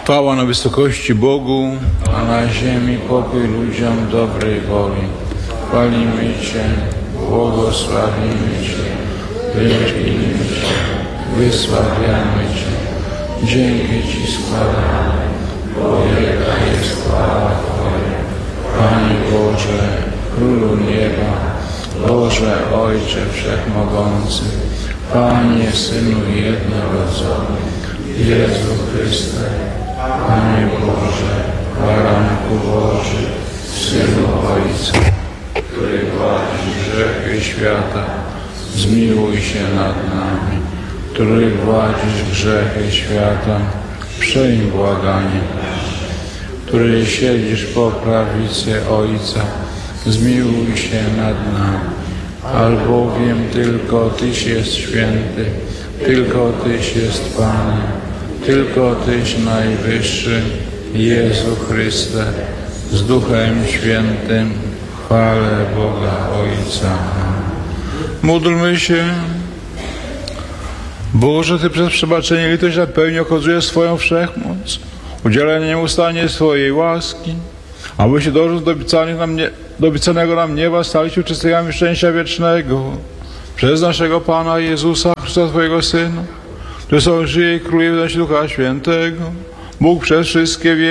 Chwała na wysokości Bogu, a na ziemi pokój ludziom dobrej woli. Chwalimy Cię, błogosławimy Cię, wielbimy Cię, wysławiamy Cię. Dzięki Ci składamy, bo wielka jest chwała Twoja. Panie Boże, Królu nieba, Boże Ojcze Wszechmogący, Panie Synu jednorodzony, Jezu Chryste, Panie Boże, Baranku Boży, Synu Ojca, który gładzisz grzechy świata, zmiłuj się nad nami. Który gładzisz grzechy świata, przyjm błaganie. Który siedzisz po prawicy Ojca, zmiłuj się nad nami. Albowiem tylko Tyś jest święty, tylko Tyś jest Panem, tylko Tyś najwyższy, Jezu Chryste, z Duchem Świętym, chwalę Boga Ojca. Módlmy się. Boże, Ty przez przebaczenie i litość napełni okazujesz swoją wszechmoc, udzielenie nieustannie swojej łaski, aby się dążąc do obiecanego nam nieba stali się uczestnikami szczęścia wiecznego. Przez naszego Pana Jezusa Chrystusa, Twojego Syna, który są żyje i króluje w Ducha Świętego, Bóg przez wszystkie wieki.